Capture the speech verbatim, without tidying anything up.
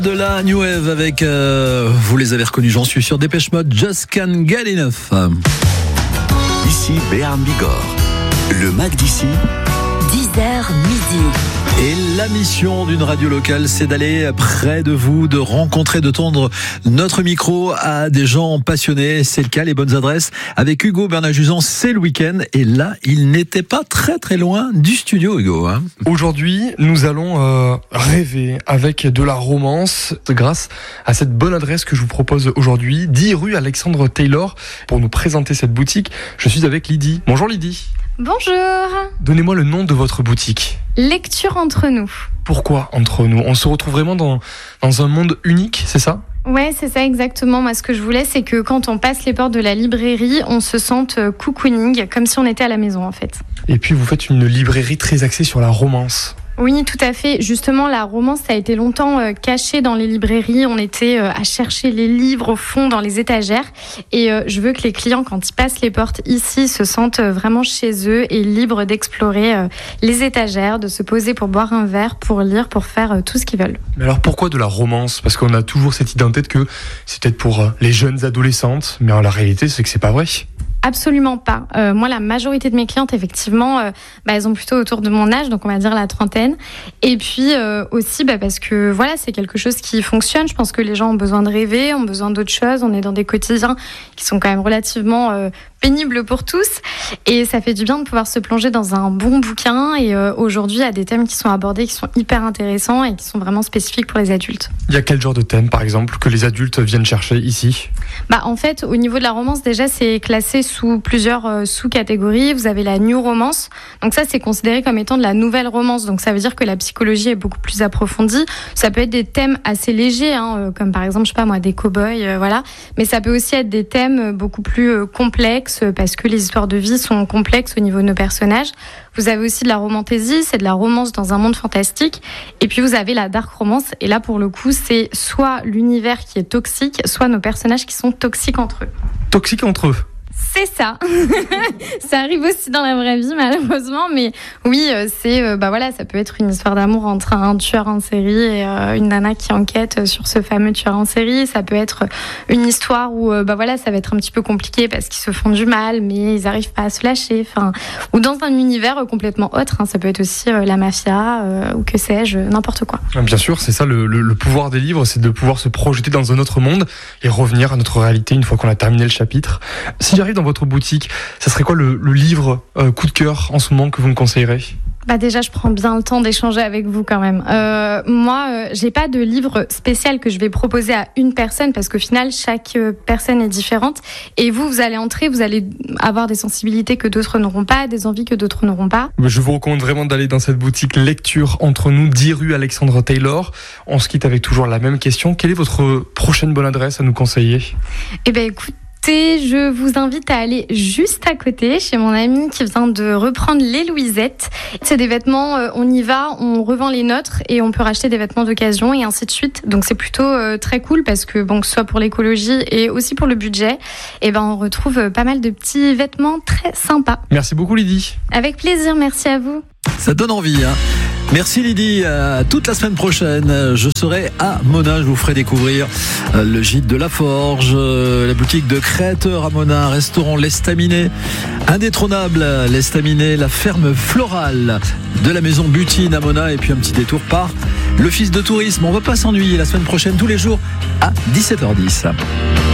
De la New Wave avec, euh, vous les avez reconnus, j'en suis sûr, Dépêche Mode, Just Can't Get Enough. Ici Béarn Bigorre, le Mac d'ici, dix heures midi. Et la mission d'une radio locale, c'est d'aller près de vous, de rencontrer, de tendre notre micro à des gens passionnés. C'est le cas, les bonnes adresses. Avec Hugo Bernard-Juzan, c'est le week-end. Et là, il n'était pas très très loin du studio, Hugo. Hein. Aujourd'hui, nous allons euh, rêver avec de la romance grâce à cette bonne adresse que je vous propose aujourd'hui, dix rue Alexandre Taylor. Pour nous présenter cette boutique, je suis avec Lydie. Bonjour Lydie. Bonjour. Donnez-moi le nom de votre boutique. Lecture entre nous. Pourquoi entre nous ? On se retrouve vraiment dans, dans un monde unique, c'est ça ? Ouais, c'est ça exactement. Moi, ce que je voulais, c'est que quand on passe les portes de la librairie, on se sente cocooning, comme si on était à la maison en fait. Et puis vous faites une librairie très axée sur la romance. Oui, tout à fait. Justement, la romance, ça a été longtemps euh, caché dans les librairies. On était euh, à chercher les livres au fond dans les étagères. Et euh, je veux que les clients, quand ils passent les portes ici, se sentent euh, vraiment chez eux et libres d'explorer euh, les étagères, de se poser pour boire un verre, pour lire, pour faire euh, tout ce qu'ils veulent. Mais alors pourquoi de la romance ? Parce qu'on a toujours cette idée en tête que c'est peut-être pour euh, les jeunes adolescentes. Mais en la réalité, c'est que c'est pas vrai. Absolument pas. Euh, moi, la majorité de mes clientes, effectivement, euh, bah, elles ont plutôt autour de mon âge, donc on va dire la trentaine. Et puis euh, aussi, bah, parce que voilà, c'est quelque chose qui fonctionne. Je pense que les gens ont besoin de rêver, ont besoin d'autres choses. On est dans des quotidiens qui sont quand même relativement euh, pénibles pour tous. Et ça fait du bien de pouvoir se plonger dans un bon bouquin. Et euh, aujourd'hui, il y a des thèmes qui sont abordés, qui sont hyper intéressants et qui sont vraiment spécifiques pour les adultes. Il y a quel genre de thème, par exemple, que les adultes viennent chercher ici ? Bah, en fait, au niveau de la romance, déjà, c'est classé sous plusieurs euh, sous-catégories. Vous avez la new romance. Donc ça, c'est considéré comme étant de la nouvelle romance. Donc ça veut dire que la psychologie est beaucoup plus approfondie. Ça peut être des thèmes assez légers, hein, euh, comme par exemple, je sais pas moi, des cow-boys, euh, voilà. Mais ça peut aussi être des thèmes beaucoup plus euh, complexes, euh, parce que les histoires de vie sont complexes au niveau de nos personnages. Vous avez aussi de la romantaisie, c'est de la romance dans un monde fantastique. Et puis vous avez la dark romance. Et là, pour le coup, c'est soit l'univers qui est toxique, soit nos personnages qui sont toxiques entre eux. Toxiques entre eux ? C'est ça. Ça arrive aussi dans la vraie vie, malheureusement. Mais oui, c'est, bah voilà, ça peut être une histoire d'amour entre un tueur en série et euh, une nana qui enquête sur ce fameux tueur en série. Ça peut être une histoire où, bah voilà, ça va être un petit peu compliqué parce qu'ils se font du mal, mais ils n'arrivent pas à se lâcher. Enfin, ou dans un univers complètement autre. Hein. Ça peut être aussi euh, la mafia euh, ou que sais-je, n'importe quoi. Bien sûr, c'est ça le, le, le pouvoir des livres, c'est de pouvoir se projeter dans un autre monde et revenir à notre réalité une fois qu'on a terminé le chapitre. Si j'arrive dans votre boutique, ça serait quoi le, le livre euh, coup de cœur en ce moment que vous me conseillerez ? Bah déjà, je prends bien le temps d'échanger avec vous quand même. Euh, moi, euh, j'ai pas de livre spécial que je vais proposer à une personne parce qu'au final, chaque euh, personne est différente. Et vous, vous allez entrer, vous allez avoir des sensibilités que d'autres n'auront pas, des envies que d'autres n'auront pas. Je vous recommande vraiment d'aller dans cette boutique Lecture entre nous, dix rue Alexandre Taylor. On se quitte avec toujours la même question. Quelle est votre prochaine bonne adresse à nous conseiller ? Eh ben écoute, je vous invite à aller juste à côté chez mon ami qui vient de reprendre les Louisettes. C'est des vêtements, on y va, on revend les nôtres et on peut racheter des vêtements d'occasion et ainsi de suite. Donc c'est plutôt euh, très cool parce que bon, que ce soit pour l'écologie et aussi pour le budget, et ben on retrouve pas mal de petits vêtements très sympas. Merci beaucoup Lydie. Avec plaisir, merci à vous. Ça donne envie, hein. Merci Lydie, à toute la semaine prochaine, je serai à Mona, je vous ferai découvrir le gîte de la Forge, la boutique de créateurs à Mona, restaurant L'Estaminet, indétrônable L'Estaminet, la ferme florale de la maison Butine à Mona et puis un petit détour par l'office de tourisme. On ne va pas s'ennuyer la semaine prochaine tous les jours à dix-sept heures dix.